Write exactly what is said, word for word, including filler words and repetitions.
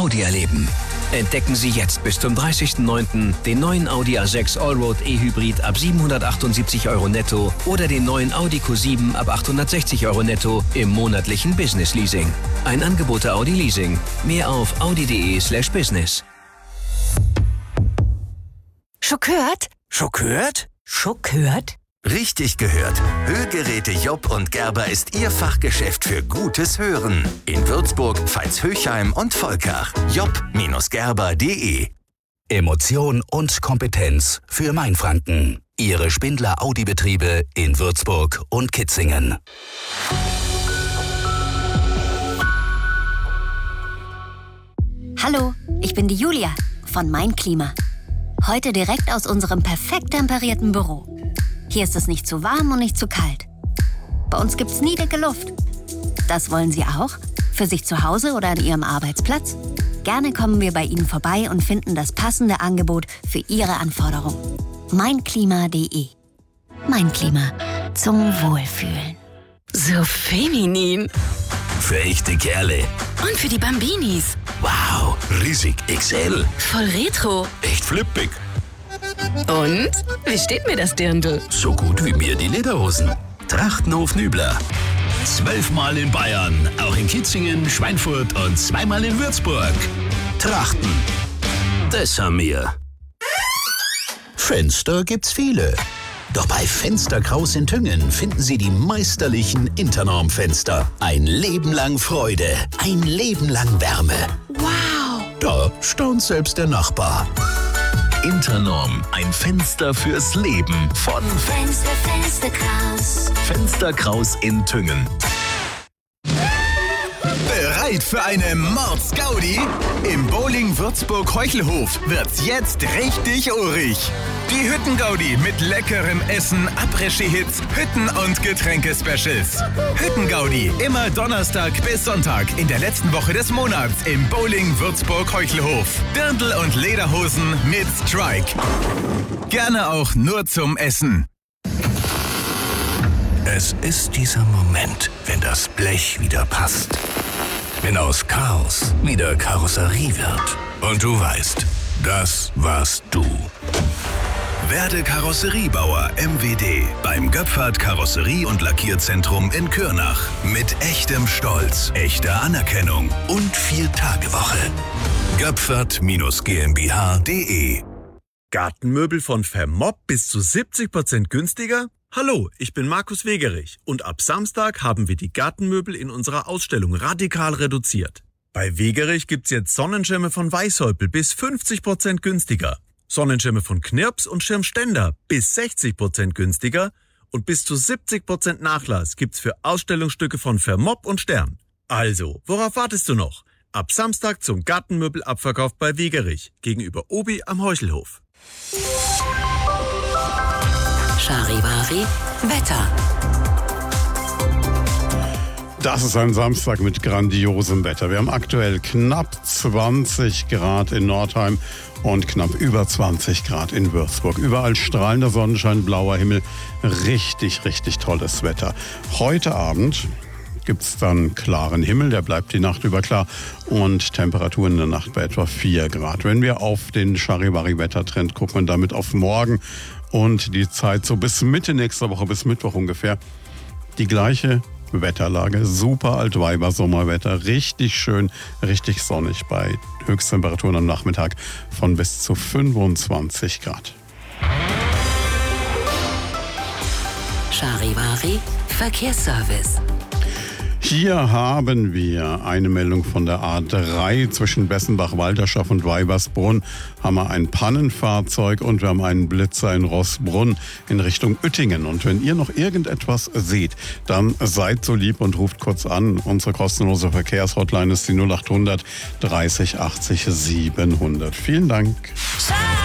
Audi erleben. Entdecken Sie jetzt bis zum dreißigsten neunten den neuen Audi A sechs Allroad E-Hybrid ab siebenhundertachtundsiebzig Euro netto oder den neuen Audi Q sieben ab achthundertsechzig Euro netto im monatlichen Business Leasing. Ein Angebot der Audi Leasing. Mehr auf audi.de slash business. Schockiert? Schockiert? Schockiert? Richtig gehört. Hörgeräte Jopp und Gerber ist Ihr Fachgeschäft für gutes Hören. In Würzburg, Veitshöchheim und Volkach. jopp Gerber punkt de. Emotion und Kompetenz für Mainfranken. Ihre Spindler Audi-Betriebe in Würzburg und Kitzingen. Hallo, ich bin die Julia von Mein Klima. Heute direkt aus unserem perfekt temperierten Büro. Hier ist es nicht zu warm und nicht zu kalt. Bei uns gibt's nie dicke Luft. Das wollen Sie auch? Für sich zu Hause oder an Ihrem Arbeitsplatz? Gerne kommen wir bei Ihnen vorbei und finden das passende Angebot für Ihre Anforderungen. mein klima punkt de. Mein Klima. Zum Wohlfühlen. So feminin. Für echte Kerle. Und für die Bambinis. Wow, riesig X L. Voll retro. Echt flippig. Und? Wie steht mir das Dirndl? So gut wie mir die Lederhosen. Trachtenhof Nübler. Zwölfmal in Bayern, auch in Kitzingen, Schweinfurt und zweimal in Würzburg. Trachten. Das haben wir. Fenster gibt's viele. Doch bei Fenster Kraus in Tüngen finden Sie die meisterlichen Internorm-Fenster. Ein Leben lang Freude, ein Leben lang Wärme. Wow. Da staunt selbst der Nachbar. Internorm, ein Fenster fürs Leben von Fenster, Fenster Kraus. Fenster Kraus in Tüngen. Bereit für eine Mords-Gaudi? Im Bowling Würzburg-Heuchelhof wird's jetzt richtig urig. Die Hüttengaudi mit leckerem Essen, Après-Ski-Hits, Hütten- und Getränke-Specials. Hüttengaudi immer Donnerstag bis Sonntag in der letzten Woche des Monats im Bowling Würzburg-Heuchelhof. Dirndl und Lederhosen mit Strike. Gerne auch nur zum Essen. Es ist dieser Moment, wenn das Blech wieder passt. Wenn aus Chaos wieder Karosserie wird. Und du weißt, das warst du. Werde Karosseriebauer M W D beim Göpfert Karosserie- und Lackierzentrum in Kürnach. Mit echtem Stolz, echter Anerkennung und Vier-Tage-Woche. Göpfert GmbH punkt de. Gartenmöbel von Vermopp bis zu siebzig Prozent günstiger? Hallo, ich bin Markus Wegerich und ab Samstag haben wir die Gartenmöbel in unserer Ausstellung radikal reduziert. Bei Wegerich gibt's jetzt Sonnenschirme von Weißhäupl bis fünfzig Prozent günstiger, Sonnenschirme von Knirps und Schirmständer bis sechzig Prozent günstiger und bis zu siebzig Prozent Nachlass gibt's für Ausstellungsstücke von Vermopp und Stern. Also, worauf wartest du noch? Ab Samstag zum Gartenmöbelabverkauf bei Wegerich gegenüber Obi am Heuchelhof. Charivari Wetter. Das ist ein Samstag mit grandiosem Wetter. Wir haben aktuell knapp zwanzig Grad in Nordheim und knapp über zwanzig Grad in Würzburg. Überall strahlender Sonnenschein, blauer Himmel. Richtig, richtig tolles Wetter. Heute Abend gibt es dann klaren Himmel, der bleibt die Nacht über klar und Temperaturen in der Nacht bei etwa vier Grad. Wenn wir auf den Charivari-Wettertrend gucken und damit auf morgen und die Zeit so bis Mitte nächster Woche, bis Mittwoch ungefähr, die gleiche Wetterlage, super Altweiber Sommerwetter, richtig schön, richtig sonnig bei Höchsttemperaturen am Nachmittag von bis zu fünfundzwanzig Grad. Charivari Verkehrsservice. Hier haben wir eine Meldung von der A drei zwischen Bessenbach-Walterschaft und Weibersbrunn. Haben wir ein Pannenfahrzeug und wir haben einen Blitzer in Rossbrunn in Richtung Uettingen. Und wenn ihr noch irgendetwas seht, dann seid so lieb und ruft kurz an. Unsere kostenlose Verkehrshotline ist die null acht hundert dreißig achtzig siebenhundert. Vielen Dank.